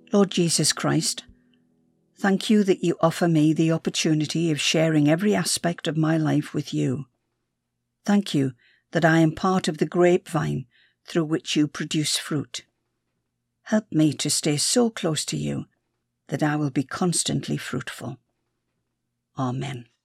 Lord Jesus Christ, thank you that you offer me the opportunity of sharing every aspect of my life with you. Thank you that I am part of the grapevine through which you produce fruit. Help me to stay so close to you that I will be constantly fruitful. Amen.